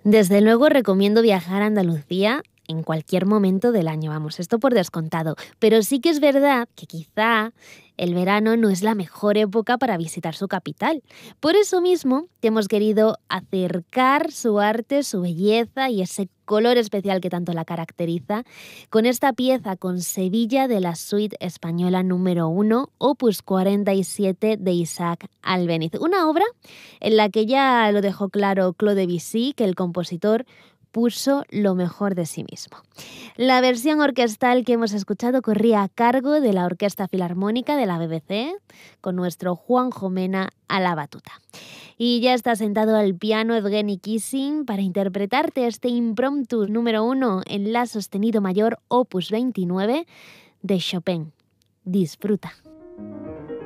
Desde luego recomiendo viajar a Andalucía en cualquier momento del año, vamos, esto por descontado. Pero sí que es verdad que quizá el verano no es la mejor época para visitar su capital. Por eso mismo te hemos querido acercar su arte, su belleza y ese color especial que tanto la caracteriza con esta pieza con Sevilla de la Suite Española número 1, opus 47 de Isaac Albéniz. Una obra en la que ya lo dejó claro Claude Debussy, que el compositor puso lo mejor de sí mismo. La versión orquestal que hemos escuchado corría a cargo de la Orquesta Filarmónica de la BBC, con nuestro Juanjo Mena a la batuta. Y ya está sentado al piano Evgeny Kissin para interpretarte este impromptu número 1 en la sostenido mayor opus 29 de Chopin. Disfruta.